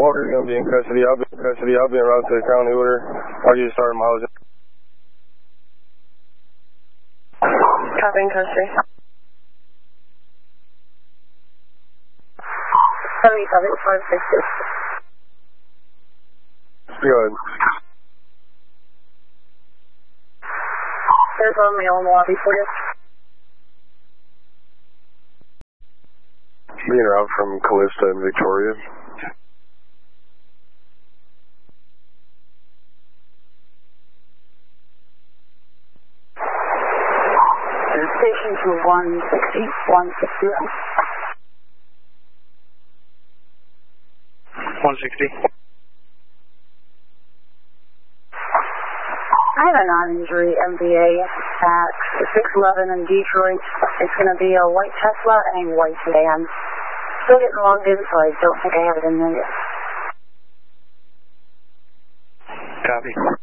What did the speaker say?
Walker's going to be in custody. I'll be in custody. I'll be en route to the county order. I'll get started mileage. Copy in custody. 560. Go ahead. There's a male in the lobby for you. Being route from Callista and Victoria. Station to 160, 160. 160. I have a non-injury MVA at 611 in Detroit. It's going to be a white Tesla and a white sedan. Still getting logged in, so I don't think I have it in there yet. Copy.